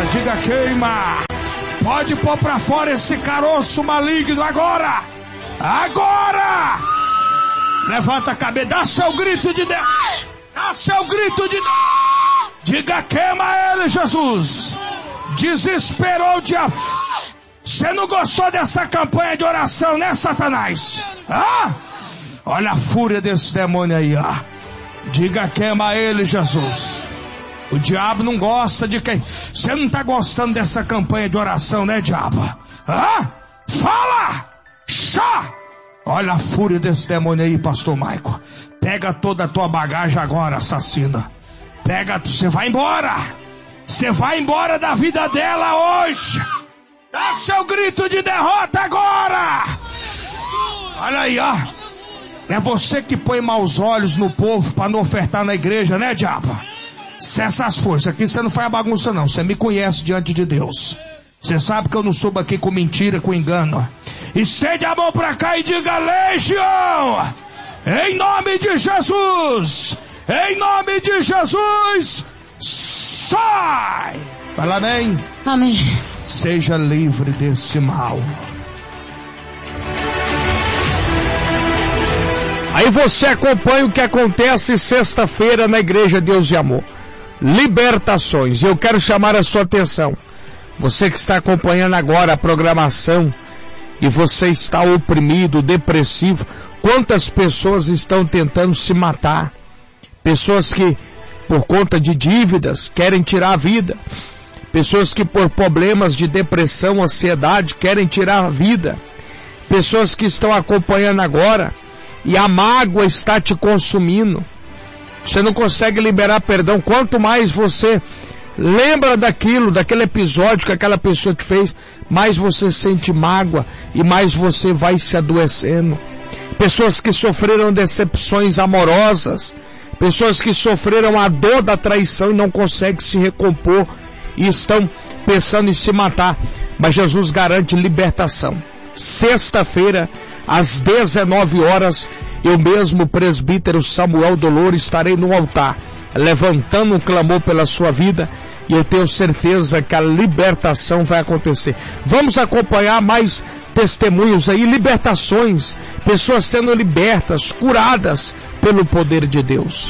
diga queima. Pode pôr pra fora esse caroço maligno agora. Agora. Levanta a cabeça, dá seu grito de Deus. Dá seu grito de Deus. Diga queima ele, Jesus. Desesperou o diabo. Você não gostou dessa campanha de oração, né, Satanás? Ah? Olha a fúria desse demônio aí, ó. Diga queima ele, Jesus. O diabo não gosta de quem? Você não tá gostando dessa campanha de oração, né, diabo? Ah? Fala! Chá! Olha a fúria desse demônio aí, pastor Maico. Pega toda a tua bagagem agora, assassina. Pega, você vai embora. Você vai embora da vida dela hoje. Dá seu grito de derrota agora. Olha aí, ó. É você que põe maus olhos no povo para não ofertar na igreja, né, diabo? Se essas forças aqui, você não faz bagunça não. Você me conhece diante de Deus. Você sabe que eu não subo aqui com mentira, com engano. Estende a mão pra cá e diga: legião, em nome de Jesus, em nome de Jesus, sai. Fala amém. Amém. Seja livre desse mal. Aí você acompanha o que acontece sexta-feira na Igreja Deus e Amor. Libertações. Eu quero chamar a sua atenção. Você que está acompanhando agora a programação e você está oprimido, depressivo. Quantas pessoas estão tentando se matar? Pessoas que, por conta de dívidas, querem tirar a vida. Pessoas que, por problemas de depressão, ansiedade, querem tirar a vida. Pessoas que estão acompanhando agora e a mágoa está te consumindo. Você não consegue liberar perdão. Quanto mais você lembra daquele episódio que aquela pessoa te fez, mais você sente mágoa e mais você vai se adoecendo. Pessoas que sofreram decepções amorosas, pessoas que sofreram a dor da traição e não conseguem se recompor e estão pensando em se matar. Mas Jesus garante libertação. Sexta-feira, às 19 horas, eu mesmo, presbítero Samuel Dolores, estarei no altar, levantando um clamor pela sua vida, e eu tenho certeza que a libertação vai acontecer. Vamos acompanhar mais testemunhos aí, libertações, pessoas sendo libertas, curadas pelo poder de Deus.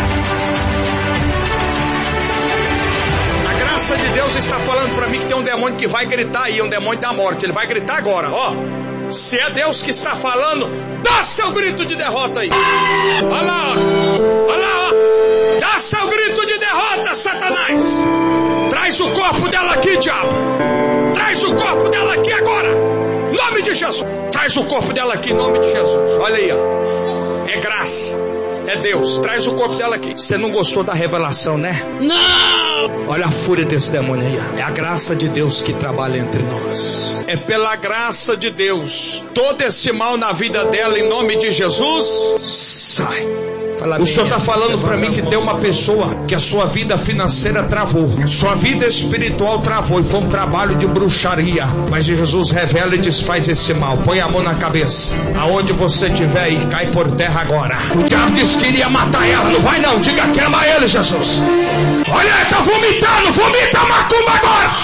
A graça de Deus está falando para mim que tem um demônio que vai gritar aí, um demônio da morte. Ele vai gritar agora, ó. Se é Deus que está falando, dá seu grito de derrota aí. Olha lá, ó. Dá seu grito de derrota, Satanás. Traz o corpo dela aqui, diabo. Traz o corpo dela aqui agora. Em nome de Jesus. Traz o corpo dela aqui, em nome de Jesus. Olha aí, ó. É graça. É Deus. Traz o corpo dela aqui. Você não gostou da revelação, né? Não! Olha a fúria desse demônio aí, ó. É a graça de Deus que trabalha entre nós. É pela graça de Deus. Todo esse mal na vida dela, em nome de Jesus, sai. O Senhor está falando para mim que tem uma pessoa que a sua vida financeira travou, sua vida espiritual travou, e foi um trabalho de bruxaria. Mas Jesus revela e desfaz esse mal. Põe a mão na cabeça, aonde você estiver aí, cai por terra agora. O diabo disse que iria matar ela, não vai não, diga queima ele, Jesus. Olha, tá vomitando, vomita a macumba agora.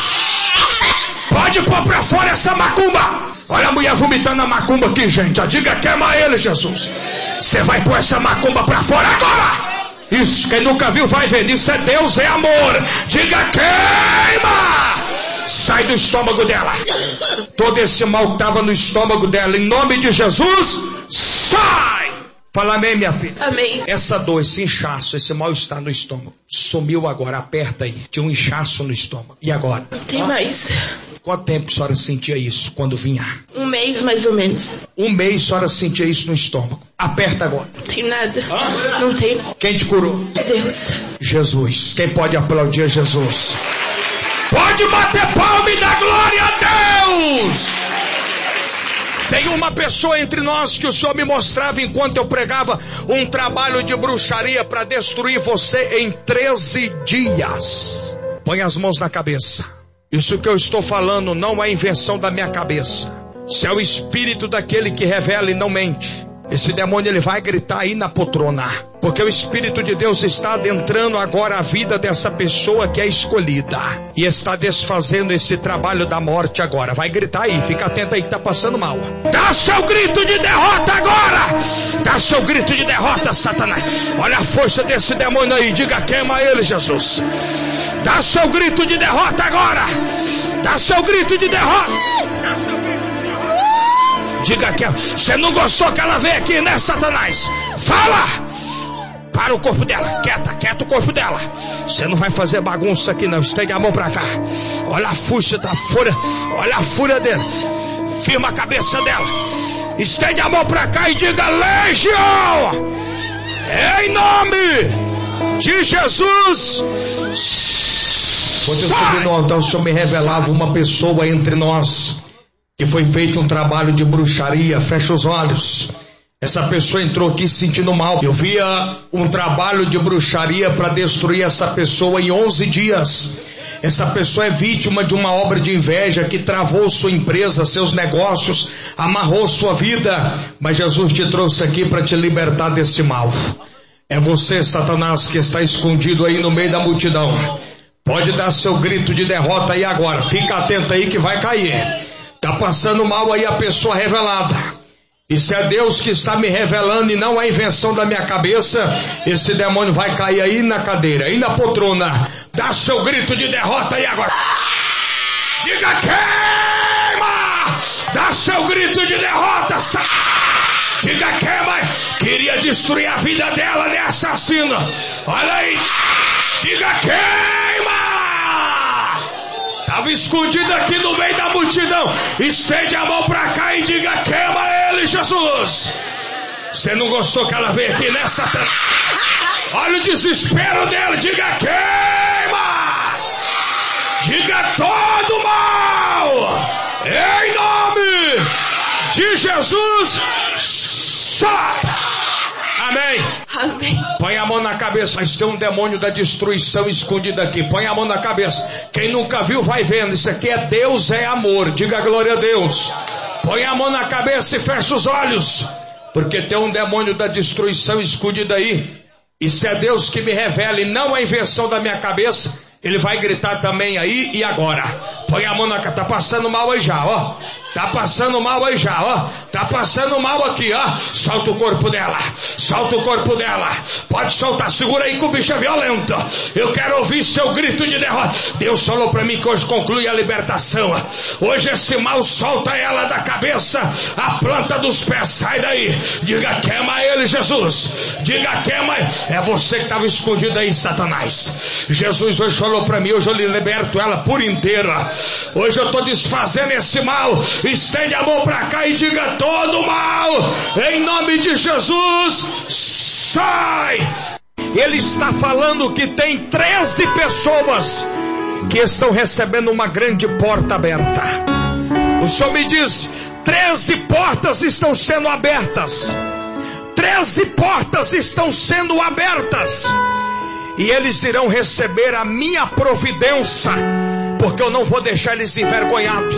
Pode pôr pra fora essa macumba. Olha a mulher vomitando a macumba aqui, gente. Diga queima ele, Jesus. Você vai pôr essa macumba pra fora agora. Isso, quem nunca viu vai ver. Isso é Deus, é amor. Diga queima. Sai do estômago dela. Todo esse mal que estava no estômago dela, em nome de Jesus, sai. Fala amém, minha filha. Amém. Essa dor, esse inchaço, esse mal-estar no estômago, sumiu agora. Aperta aí. Tinha um inchaço no estômago. E agora? Não tem mais. Quanto tempo que a senhora sentia isso quando vinha? Um mês mais ou menos. Um mês a senhora sentia isso no estômago. Aperta agora. Não tem nada. Não tem. Quem te curou? Deus. Jesus. Quem pode aplaudir a Jesus? Pode bater palma e dar glória a Deus. Tem uma pessoa entre nós que o Senhor me mostrava enquanto eu pregava um trabalho de bruxaria para destruir você em 13 dias. Põe as mãos na cabeça. Isso que eu estou falando não é invenção da minha cabeça. Se é o espírito daquele que revela e não mente. Esse demônio ele vai gritar aí na poltrona, porque o Espírito de Deus está adentrando agora a vida dessa pessoa que é escolhida e está desfazendo esse trabalho da morte agora. Vai gritar aí, fica atento aí que tá passando mal. Dá seu grito de derrota agora! Dá seu grito de derrota, Satanás! Olha a força desse demônio aí, diga: queima ele, Jesus! Dá seu grito de derrota agora! Dá seu grito de derrota! Dá seu grito de derrota! Diga que você não gostou que ela veio aqui, né, Satanás? Fala! Para o corpo dela, quieta o corpo dela. Você não vai fazer bagunça aqui não, estende a mão pra cá. Olha a força da fúria, olha a fúria dele. Firma a cabeça dela. Estende a mão pra cá e diga: Legião! Em nome de Jesus! Quando eu subi no altar, o Senhor me revelava uma pessoa entre nós que foi feito um trabalho de bruxaria. Fecha os olhos. Essa pessoa entrou aqui se sentindo mal. Eu via um trabalho de bruxaria para destruir essa pessoa em 11 dias. Essa pessoa é vítima de uma obra de inveja que travou sua empresa, seus negócios, amarrou sua vida. Mas Jesus te trouxe aqui para te libertar desse mal. É você, Satanás, que está escondido aí no meio da multidão. Pode dar seu grito de derrota aí agora. Fica atento aí que vai cair. Tá passando mal aí a pessoa revelada. Isso é Deus que está me revelando e não é invenção da minha cabeça. Esse demônio vai cair aí na cadeira, aí na poltrona. Dá seu grito de derrota aí agora. Diga: queima! Dá seu grito de derrota. Diga: queima! Queria destruir a vida dela, né, assassino? Olha aí. Diga: queima! Estava escondido aqui no meio da multidão. Estende a mão pra cá e diga: queima ele, Jesus. Você não gostou que ela veio aqui, né, Satanás? Olha o desespero dela. Diga: queima. Diga: todo mal, em nome de Jesus, sai. Amém. Amém. Põe a mão na cabeça. Mas tem um demônio da destruição escondido aqui. Põe a mão na cabeça. Quem nunca viu vai vendo. Isso aqui é Deus, é amor. Diga glória a Deus. Põe a mão na cabeça e fecha os olhos. Porque tem um demônio da destruição escondido aí. Isso é Deus que me revela e não é invenção da minha cabeça. Ele vai gritar também aí e agora. Põe a mão na cabeça. Tá passando mal aí já, ó. Tá passando mal aí já, ó. Tá passando mal aqui, ó. Solta o corpo dela. Solta o corpo dela. Pode soltar. Segura aí que o bicho é violento. Eu quero ouvir seu grito de derrota. Deus falou pra mim que hoje conclui a libertação. Hoje esse mal solta ela da cabeça, a planta dos pés. Sai daí. Diga: queima ele, Jesus. Diga: queima. É você que estava escondido aí, Satanás. Jesus hoje falou pra mim. Hoje eu liberto ela por inteira. Hoje eu tô desfazendo esse mal. Estende a mão pra cá e diga: todo mal, em nome de Jesus, sai. Ele está falando que tem 13 pessoas que estão recebendo uma grande porta aberta. O Senhor me diz: 13 portas estão sendo abertas. 13 portas estão sendo abertas. E eles irão receber a minha providência, porque eu não vou deixar eles envergonhados.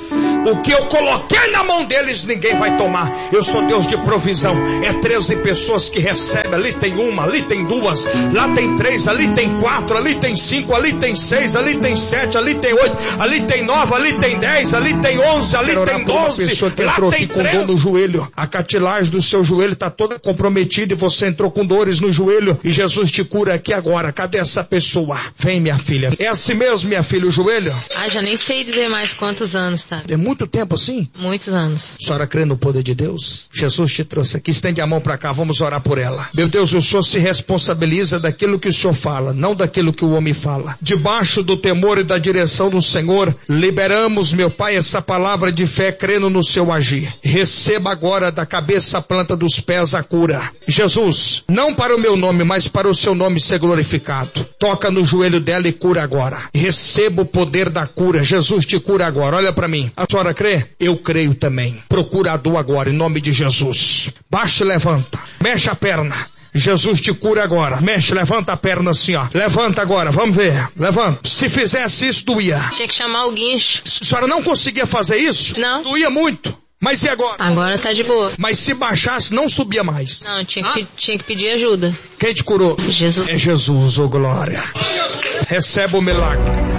O que eu coloquei na mão deles ninguém vai tomar. Eu sou Deus de provisão. É 13 pessoas que recebem. Ali tem uma, ali tem duas, lá tem 3, ali tem 4, ali tem 5, ali tem 6, ali tem 7, ali tem 8, ali tem 9, ali tem 10, ali tem 11, ali tem 12. Uma pessoa que entrou aqui com dor no joelho. A cartilagem do seu joelho está toda comprometida e você entrou com dores no joelho e Jesus te cura aqui agora. Cadê essa pessoa? Vem, minha filha. É assim mesmo, minha filha, o joelho? Já nem sei dizer mais quantos anos, tá? É muito tempo assim? Muitos anos. A senhora crê no poder de Deus? Jesus te trouxe aqui, estende a mão para cá, vamos orar por ela. Meu Deus, o Senhor se responsabiliza daquilo que o Senhor fala, não daquilo que o homem fala. Debaixo do temor e da direção do Senhor, liberamos, meu Pai, essa palavra de fé, crendo no seu agir. Receba agora da cabeça à planta dos pés a cura. Jesus, não para o meu nome, mas para o seu nome ser glorificado. Toca no joelho dela e cura agora. Receba o poder da cura. Jesus te cura agora. Olha para mim. A senhora crê? Eu creio também. Procura a dor agora, em nome de Jesus. Baixa e levanta. Mexe a perna. Jesus te cura agora. Mexe, levanta a perna assim, ó. Levanta agora, vamos ver. Levanta. Se fizesse isso, doía. Tinha que chamar o guincho. A senhora não conseguia fazer isso? Não. Doía muito. Mas e agora? Agora tá de boa. Mas se baixasse, não subia mais. Não, tinha que pedir ajuda. Quem te curou? Jesus. É Jesus, ô glória. Receba o milagre.